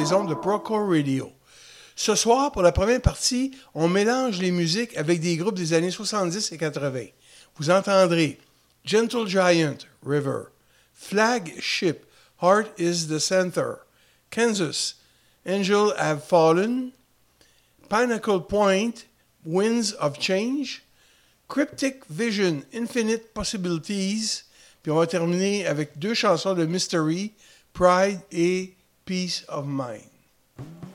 les ondes de Procore Radio. Ce soir, pour la première partie, on mélange les musiques avec des groupes des années 70 et 80. Vous entendrez Gentle Giant, River, Flagship, Heart is the Center, Kansas, Angels Have Fallen, Pinnacle Point, Winds of Change, Cryptic Vision, Infinite Possibilities, puis on va terminer avec deux chansons de Mystery, Pride et Peace of Mind.